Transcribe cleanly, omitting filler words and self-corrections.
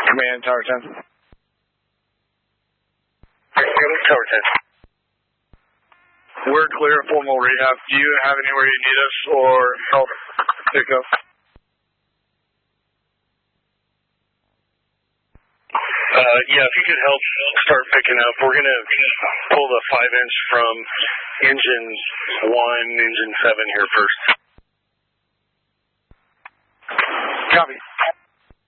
Command, Tower 10. Tower 10. We're clear at formal rehab. Do you have anywhere you need us or help pick up? Yeah, if you could help start picking up, we're going to pull the 5-inch from engine 1, engine 7 here first. Copy.